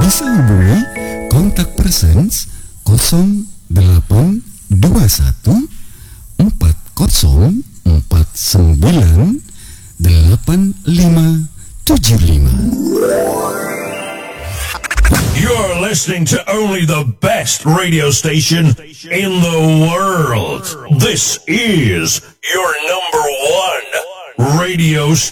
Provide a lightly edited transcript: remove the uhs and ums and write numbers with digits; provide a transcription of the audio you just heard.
Bisa hubungi kontak Presence 0821 4049 8575. You're listening to only the best radio station in the world. This is your number one radio station.